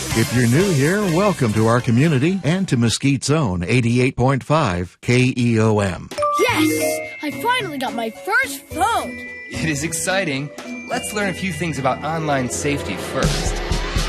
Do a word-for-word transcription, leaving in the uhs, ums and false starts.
If you're new here, welcome to our community and to Mesquite's own eighty-eight point five K E O M. Yes! I finally got my first phone! It is exciting. Let's learn a few things about online safety first.